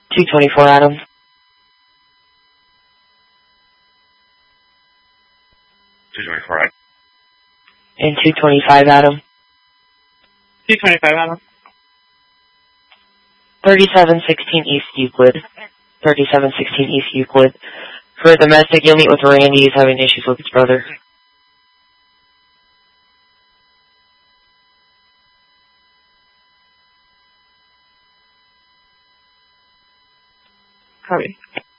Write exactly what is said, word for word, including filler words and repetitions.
two twenty-four, Adam. two twenty-four, right? And two twenty-five, Adam. two twenty-five, Adam. thirty-seven sixteen East Euclid. thirty-seven sixteen East Euclid. For domestic, you'll meet with Randy. He's having issues with his brother. Copy.